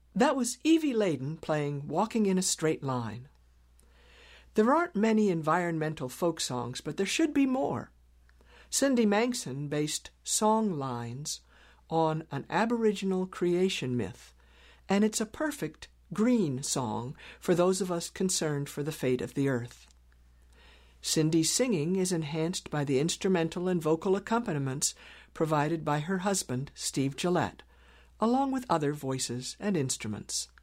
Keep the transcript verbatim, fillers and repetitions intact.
That was Evie Layden playing Walking in a Straight Line. There aren't many environmental folk songs, but there should be more. Cindy Manxon based Song Lines on an Aboriginal creation myth, and it's a perfect green song for those of us concerned for the fate of the earth. Cindy's singing is enhanced by the instrumental and vocal accompaniments provided by her husband, Steve Gillette, along with other voices and instruments.